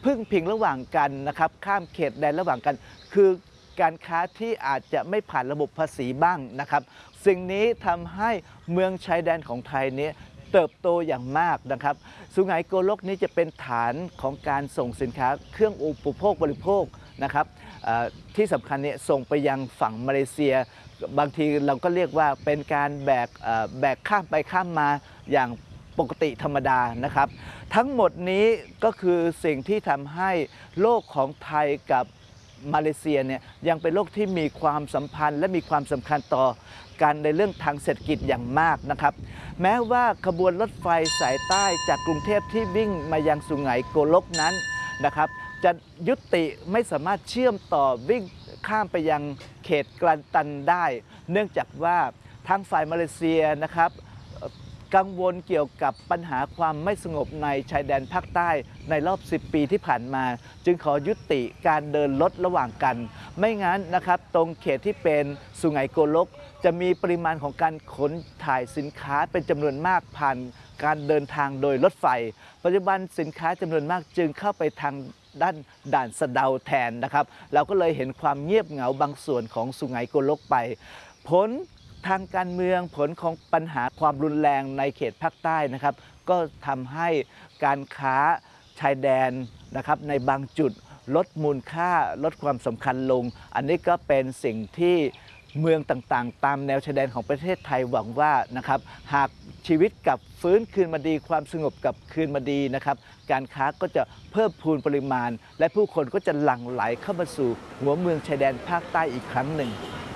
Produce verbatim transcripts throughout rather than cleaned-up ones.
พึ่งพิงระหว่างกันนะครับข้ามเขตแดนระหว่างกันคือการค้าที่อาจจะไม่ผ่านระบบภาษีบ้างนะครับสิ่งนี้ทำให้เมืองชายแดนของไทยนี้เติบโตอย่างมากนะครับสุไหงโกลกนี้จะเป็นฐานของการส่งสินค้าเครื่องอุปโภคบริโภคนะครับที่สำคัญเนี่ยส่งไปยังฝั่งมาเลเซียบางทีเราก็เรียกว่าเป็นการแบกแบกข้ามไปข้ามมาอย่างปกติธรรมดานะครับทั้งหมดนี้ก็คือสิ่งที่ทำให้โลกของไทยกับมาเลเซียเนี่ยยังเป็นโลกที่มีความสัมพันธ์และมีความสำคัญต่อกันในเรื่องทางเศรษฐกิจอย่างมากนะครับแม้ว่าขบวนรถไฟสายใต้จากกรุงเทพที่วิ่งมายังสุไหงโกลกนั้นนะครับจะยุติไม่สามารถเชื่อมต่อวิ่งข้ามไปยังเขตกลันตันได้เนื่องจากว่าทางฝ่ายมาเลเซียนะครับกังวลเกี่ยวกับปัญหาความไม่สงบในชายแดนภาคใต้ในรอบสิบปีที่ผ่านมาจึงขอยุติการเดินรถระหว่างกันไม่งั้นนะครับตรงเขตที่เป็นสุไหงโกลกจะมีปริมาณของการขนถ่ายสินค้าเป็นจำนวนมากผ่านการเดินทางโดยรถไฟปัจจุบันสินค้าจำนวนมากจึงเข้าไปทางด้านด่านสะเดาแทนนะครับเราก็เลยเห็นความเงียบเหงาบางส่วนของสุไหงโกลกไปผลทางการเมืองผลของปัญหาความรุนแรงในเขตภาคใต้นะครับก็ทำให้การค้าชายแดนนะครับในบางจุดลดมูลค่าลดความสำคัญลงอันนี้ก็เป็นสิ่งที่เมืองต่างๆตามแนวชายแดนของประเทศไทยหวังว่านะครับหากชีวิตกลับฟื้นคืนมาดีความสงบกลับคืนมาดีนะครับการค้าก็จะเพิ่มพูนปริมาณและผู้คนก็จะหลั่งไหลเข้ามาสู่หัวเมืองชายแดนภาคใต้อีกครั้งหนึ่ง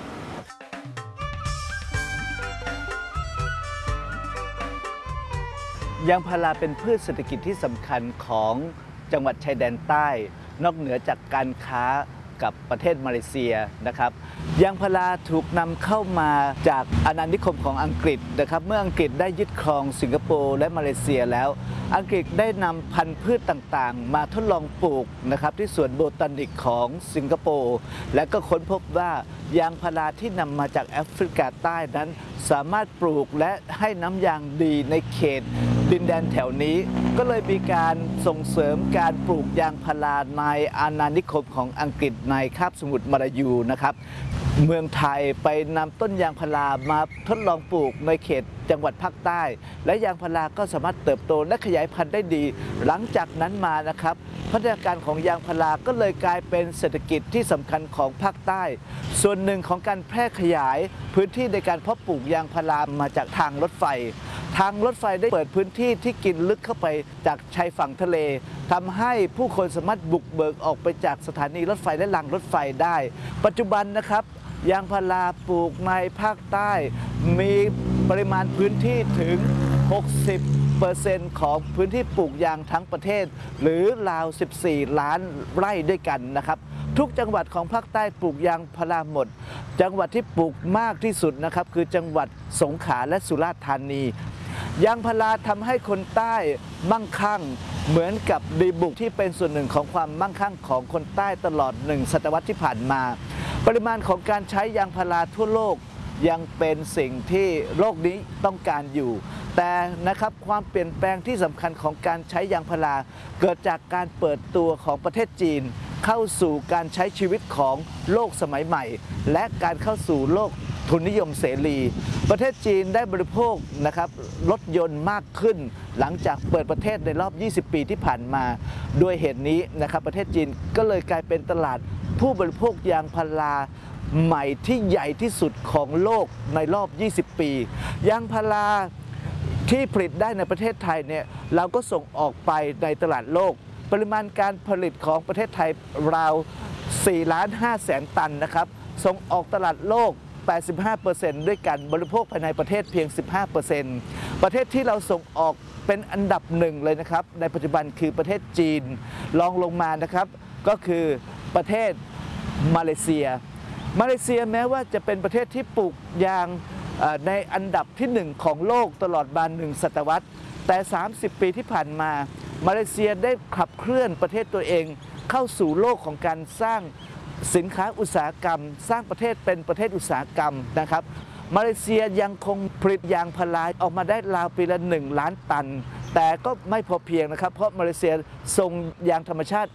ยางพาราเป็นพืชเศรษฐกิจที่สำคัญของจังหวัดชายแดนใต้นอกเหนือจากการค้ากับประเทศมาเลเซียนะครับยางพาราถูกนำเข้ามาจากอาณานิคมของอังกฤษนะครับเมื่ออังกฤษได้ยึดครองสิงคโปร์และมาเลเซียแล้วอังกฤษได้นำพันธุ์พืชต่างๆมาทดลองปลูกนะครับที่สวนโบตานิกของสิงคโปร์และก็ค้นพบว่ายางพาราที่นำมาจากแอฟริกาใต้นั้นสามารถปลูกและให้น้ำยางดีในเขตดินแดนแถวนี้ก็เลยมีการส่งเสริมการปลูกยางพาราในอาณานิคมของอังกฤษในคาบสมุทรมาลายูนะครับเมืองไทยไปนำต้นยางพารามาทดลองปลูกในเขตจังหวัดภาคใต้และยางพาราก็สามารถเติบโตและขยายพันธุ์ได้ดีหลังจากนั้นมานะครับพัฒนาการของยางพาราก็เลยกลายเป็นเศรษฐกิจที่สำคัญของภาคใต้ส่วนหนึ่งของการแพร่ขยายพื้นที่ในการเพาะปลูกยางพารามาจากทางรถไฟทางรถไฟได้เปิดพื้นที่ที่กินลึกเข้าไปจากชายฝั่งทะเลทำให้ผู้คนสามารถบุกเบิกออกไปจากสถานีรถไฟและรางรถไฟได้ปัจจุบันนะครับยางพาราปลูกในภาคใต้มีปริมาณพื้นที่ถึง หกสิบเปอร์เซ็นต์ ของพื้นที่ปลูกยางทั้งประเทศหรือราว สิบสี่ ล้านไร่ด้วยกันนะครับทุกจังหวัดของภาคใต้ปลูกยางพาราหมดจังหวัดที่ปลูกมากที่สุดนะครับคือจังหวัดสงขลาและสุราษฎร์ธานียางพาราทำให้คนใต้มั่งคั่งเหมือนกับดีบุกที่เป็นส่วนหนึ่งของความมั่งคั่งของคนใต้ตลอดหนึ่งศตวรรษที่ผ่านมาปริมาณของการใช้ยางพาราทั่วโลกยังเป็นสิ่งที่โลกนี้ต้องการอยู่แต่นะครับความเปลี่ยนแปลงที่สำคัญของการใช้ยางพาราเกิดจากการเปิดตัวของประเทศจีนเข้าสู่การใช้ชีวิตของโลกสมัยใหม่และการเข้าสู่โลกทุนนิยมเสรีประเทศจีนได้บริโภคนะครับรถยนต์มากขึ้นหลังจากเปิดประเทศในรอบยี่สิบปีที่ผ่านมาด้วยเหตุนี้นะครับประเทศจีนก็เลยกลายเป็นตลาดผู้บริโภคยางพาราใหม่ที่ใหญ่ที่สุดของโลกในรอบยี่สิบปียางพาราที่ผลิตได้ในประเทศไทยเนี่ยเราก็ส่งออกไปในตลาดโลกปริมาณการผลิตของประเทศไทยราว สี่ล้านห้าแสน ตันนะครับส่งออกตลาดโลก แปดสิบห้าเปอร์เซ็นต์ ด้วยกันบริโภคภายในประเทศเพียง สิบห้าเปอร์เซ็นต์ ประเทศที่เราส่งออกเป็นอันดับหนึ่งเลยนะครับในปัจจุบันคือประเทศจีนรองลงมานะครับก็คือประเทศมาเลเซียมาเลเซียแม้ว่าจะเป็นประเทศที่ปลูกยางในอันดับที่หนึ่งของโลกตลอดมาหนึ่งศตวรรษแต่สามสิบปีที่ผ่านมามาเลเซียได้ขับเคลื่อนประเทศตัวเองเข้าสู่โลกของการสร้างสินค้าอุตสาหกรรมสร้างประเทศเป็นประเทศอุตสาหกรรมนะครับมาเลเซียยังคงผลิตยางพาราออกมาได้ราวปีละหนึ่งล้านตันแต่ก็ไม่พอเพียงนะครับเพราะมาเลเซียส่งยางธรรมชาติ